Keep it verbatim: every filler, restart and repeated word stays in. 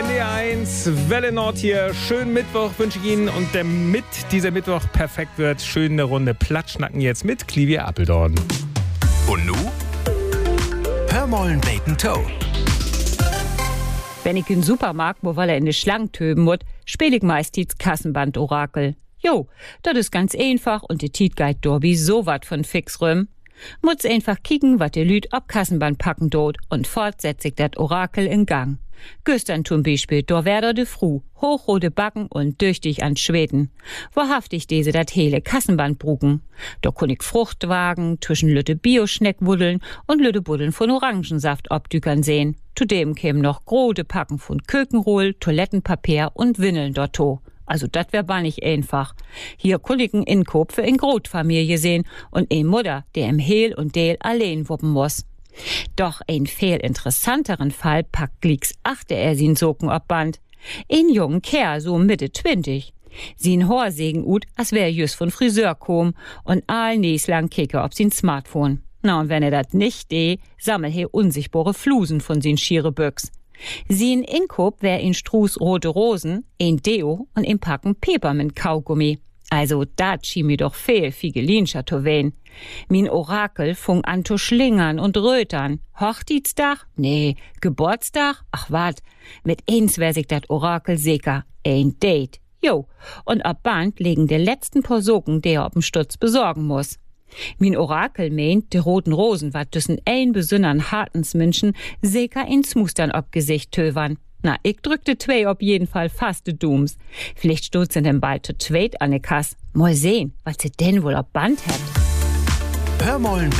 N D R eins, Welle Nord hier. Schönen Mittwoch wünsche ich Ihnen. Und damit dieser Mittwoch perfekt wird, schön eine Runde Platschnacken jetzt mit Clivi Apeldoorn. Und nu? Hör mollen beten Toe. Wenn ich in den Supermarkt, wo er in de Schlangen töben muss, spiel ich meist die Kassenband-Orakel. Jo, das ist ganz einfach und die Tiet geht dorbi so wat von fix rüm. Muss einfach kicken, wat de Lüd ob Kassenband packen dort und fortsetzt ich dat Orakel in Gang. Gestern zum Beispiel, da wär de Fru, hochrote Backen und düchtig an Schweden. Wahrhaftig diese dat hele Kassenband brugen. Da kun ich Fruchtwagen, zwischen Lütte Bioschneck wuddeln und Lütte Buddeln von Orangensaft obdükern sehen. Zudem kämen noch große Packen von Kökenrohl, Toilettenpapier und Windeln dorto. Also dat wär bar nicht einfach. Hier kulligen Inkoop für in Grotfamilie sehen und ein Mutter, der im Hehl und Deel allein wuppen muss. Doch ein viel interessanteren Fall packt Glicks achte er sin Socken ob Band. Ein jungen Kerl, so Mitte zwanzig. Sin Horsegen ut, als wär just von Friseur kom und all näslang kicke ob sin Smartphone. Na, und wenn er dat nicht de, sammel he unsichtbare Flusen von sin schiere Büchs. Sin Inkoop wär in Struß rote Rosen, ein Deo und ein Packen Pepermint-Kaugummi. Also dat schien mir doch fehl, Figelinscher to wen. Min Orakel fung an zu schlingern und rötern. Hochzeitstag? Nee. Geburtstag? Ach wat, mit eins wär sich dat Orakel sicher. Ein Date. Jo. Und ab Band legen de letzten paar Socken, der ob'n Stutz besorgen muss. Min Orakel meint, de roten Rosen wat düssen ein besünnern Hartensmenschen sicher ins Mustern ob Gesicht tövern. Na, ich drückte zwei ob jeden Fall fast de Dooms. Vielleicht stoßen denn bald zu zweit an de Kass. Mal sehen, was sie denn wohl ob Band hat. Hör mollen